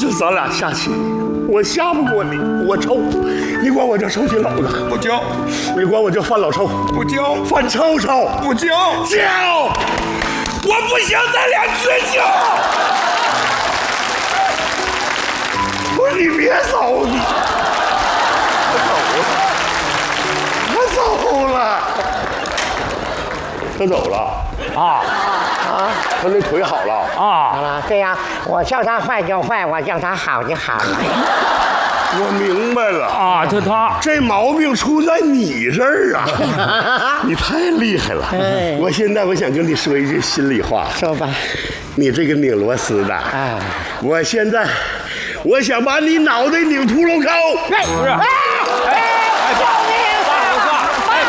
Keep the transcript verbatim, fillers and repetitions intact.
咱俩下棋，我下不过你，我抽，你管我叫抽筋老子， 不交； 你管我叫范老抽， 不交； 范抽抽， 不交； 交，我不行，咱俩绝交。不是你别走，你他走了，他走了，他走了啊啊！他那腿好了啊！ 好了，对呀，我叫他坏就坏，我叫他好就好了。 我明白了啊，这他这毛病出在你这儿啊！你太厉害了！ 哎我现在我想跟你说一句心里话， 说吧， 你这个拧螺丝的， 啊， 我现在我想把你脑袋拧秃噜沟。 不是，哎哎。